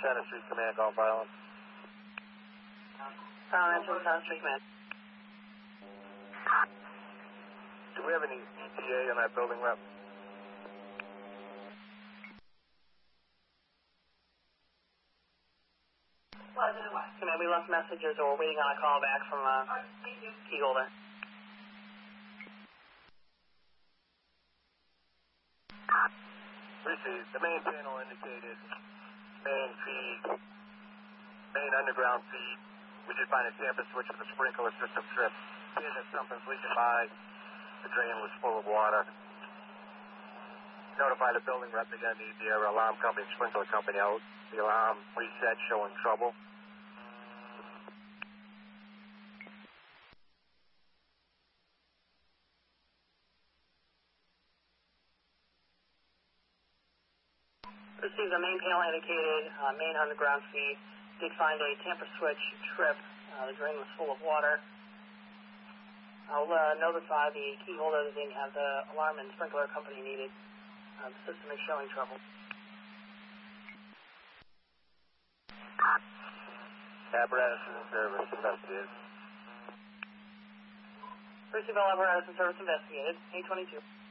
Center Street Command, Golf Island. Answer with Center Street Command. Do we have any ETA on that building rep? Command, we left messages or we're waiting on a call back from key holder. Received. The main panel indicated main feed, main underground feed. We did find a tamper switch with a sprinkler system trip. Appears that something's leaking by. The drain was full of water. Notify the building rep they're going to need their alarm company, sprinkler company out. The alarm reset showing trouble. Received. The main panel indicated main underground feed. Did find a tamper switch trip. The drain was full of water. I'll notify the key holder that they have the alarm and sprinkler company needed. The system is showing trouble. Apparatus and service investigated. Receive all apparatus and service investigated. 822.